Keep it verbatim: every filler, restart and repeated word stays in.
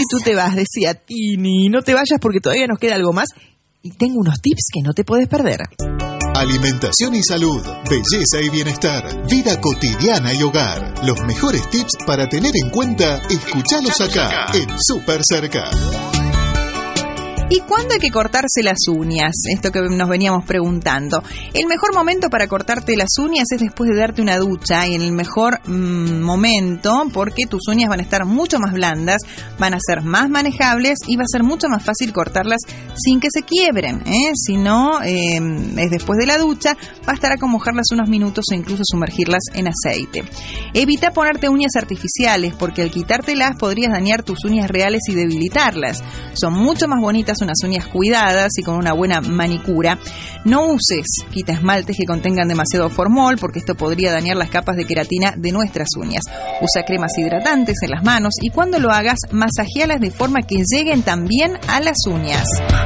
tú te vas, decía Tini. No te vayas porque todavía nos queda algo más. Y tengo unos tips que no te puedes perder. Alimentación y salud, belleza y bienestar, vida cotidiana y hogar. Los mejores tips para tener en cuenta, escuchalos acá, en Súper Cerca. ¿Y cuándo hay que cortarse las uñas? Esto que nos veníamos preguntando. El mejor momento para cortarte las uñas es después de darte una ducha, y en el mejor mmm, momento, porque tus uñas van a estar mucho más blandas, van a ser más manejables y va a ser mucho más fácil cortarlas sin que se quiebren, ¿eh? Si no, eh, es después de la ducha, bastará con mojarlas unos minutos o incluso sumergirlas en aceite. Evita ponerte uñas artificiales, porque al quitártelas podrías dañar tus uñas reales y debilitarlas. Son mucho más bonitas unas uñas cuidadas y con una buena manicura. No uses quita esmaltes que contengan demasiado formol, porque esto podría dañar las capas de queratina de nuestras uñas. Usa cremas hidratantes en las manos y cuando lo hagas, masajéalas de forma que lleguen también a las uñas.